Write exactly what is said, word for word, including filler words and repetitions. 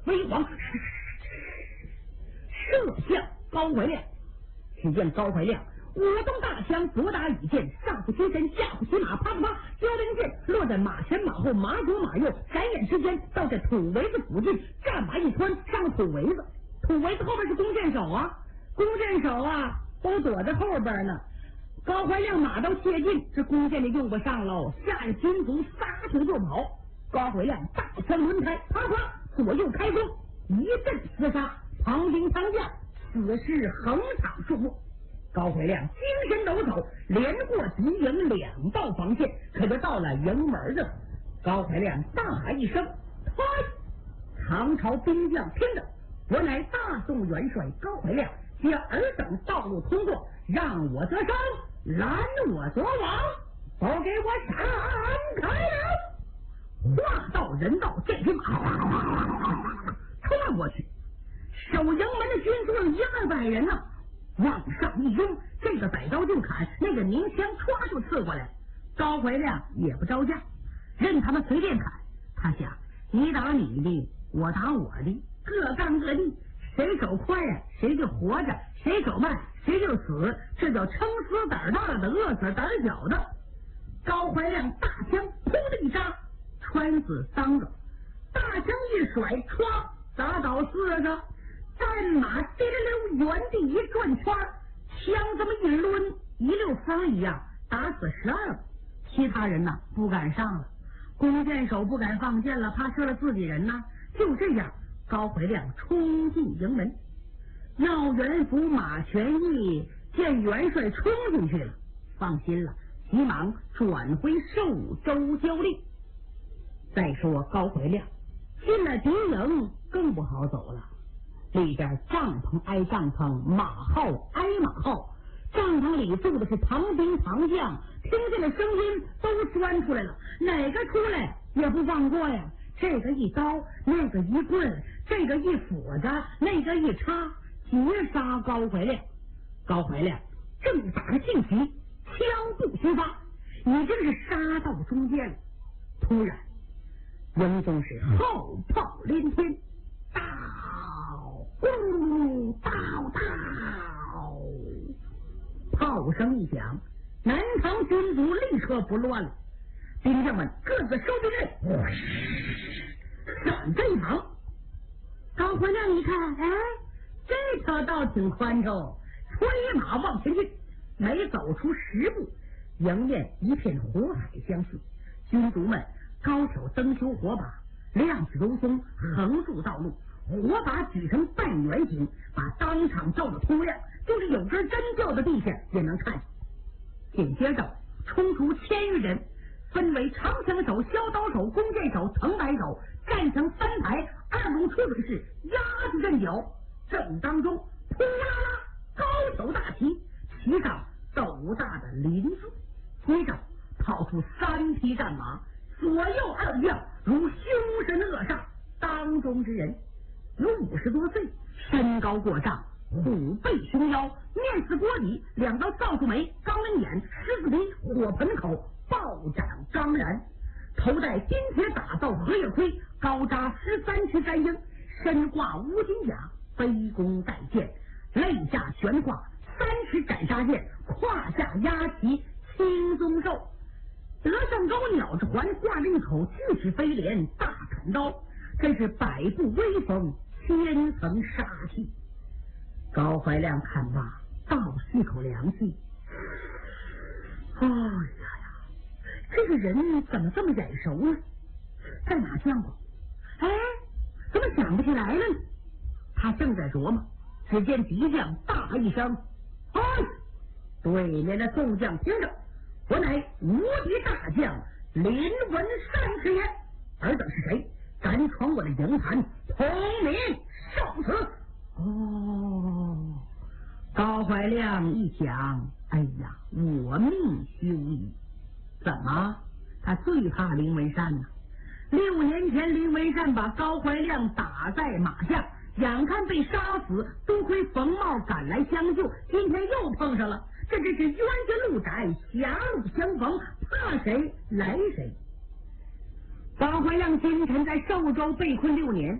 飞黄，射向高怀亮。只见高怀亮舞动大枪，左打羽箭，上不提身，下不骑马，啪啪啪，交零箭落在马前马后，马左马右，转眼之间到这土围子附近，战马一穿上了土围子。土围子后边是弓箭手啊，弓箭手啊都躲在后边呢。高怀亮马到切近，这弓箭就用不上喽，吓得军卒撒腿就跑。高怀亮大枪轮开，啪啪左右开弓，一阵厮杀，唐兵唐将，此事横场数目。高怀亮精神抖擞，连过敌营两道防线，可就到了营门了。高怀亮大喊一声：“嗨！”唐朝兵将听着，我乃大宋元帅高怀亮，借尔等道路通过，让我得生，拦我夺王，都给我闪开了！话到人到，这匹马冲了过去，守营门的军卒一二百人呢、啊。往上一拥，这个摆刀就砍，那个鸣枪歘就刺过来。高怀亮也不招架，任他们随便砍。他想，你打你的，我打我的，各干各的，谁手快呀、啊，谁就活着；谁手慢，谁就死。这叫撑死胆大的，饿死胆小的。高怀亮大枪砰的一扎，穿死三个；大枪一甩，歘打倒四个。战马滴溜溜原地一转圈，枪这么一抡，一溜风一样打死十二个。其他人呢不敢上了，弓箭手不敢放箭了，怕射了自己人呢。就这样，高怀亮冲进营门。耀元府马全义见元帅冲进去了，放心了，急忙转回寿州交令。再说高怀亮进了敌营，更不好走了。里边帐篷挨帐篷，马号挨马号，帐篷里住的是唐兵唐将，听见了声音都钻出来了，哪个出来也不放过呀！这个一刀，那个一棍，这个一斧子，那个一叉，截杀高怀亮。高怀亮正打着兴起，枪步齐发，已经是杀到中间了。突然，营中是号炮连天，大呼道道，炮声一响，南唐军卒立刻不乱了，兵将们各自收兵刃，转阵一旁。高怀亮一看，哎，这条道挺宽敞，催马往前进，没走出十步，迎面一片火海相似，军卒们高挑灯修火把，亮起如松，横住道路。火把举成半圆形，把当场照得通亮，就是有根针掉在地下也能看。紧接着冲出千余人，分为长枪手、削刀手、弓箭手、藤牌手，站成三排，二龙出水式，压着阵脚。正当中，扑啦啦，高挑大旗，旗上斗大的林字，接着跑出三匹战马，左右二将如凶神恶煞，当中之人有五十多岁，身高过丈，虎背熊腰，面似锅底，两道扫帚眉，钢门眼，狮子鼻，火盆口，暴斩钢髯，头戴金铁打造荷叶盔，高扎十三尺山鹰，身挂乌金甲，背弓带箭，肋下悬挂三尺斩杀剑，胯下压旗青鬃兽，德胜钩鸟之环，挂着一口巨齿飞镰大砍刀，真是百步威风，千层杀气。高怀亮看罢，倒吸口凉气。哎呀呀，这个人怎么这么眼熟呢？在哪见过？哎，怎么想不起来了呢？他正在琢磨，只见敌将大一声：“哎！”对面的众将听着，我乃无敌大将林文善之也。尔等是谁？敢闯我的营盘，同名受死！哦，高怀亮一想，哎呀，我命休矣！怎么？他最怕林文善呢、啊？六年前，林文善把高怀亮打在马下，眼看被杀死，多亏冯茂赶来相救，今天又碰上了，这真是冤家路窄，狭路相逢，怕谁来谁。高怀亮今晨在寿州被困六年。